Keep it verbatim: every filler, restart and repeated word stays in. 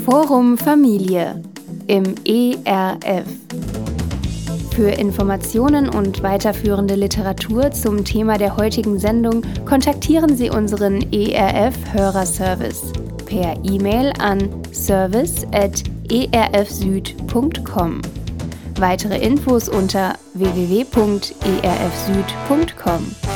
Forum Familie im E R F. Für Informationen und weiterführende Literatur zum Thema der heutigen Sendung kontaktieren Sie unseren E R F-Hörerservice per E-Mail an service at e r f süd punkt com. Weitere Infos unter w w w punkt e r f süd punkt com.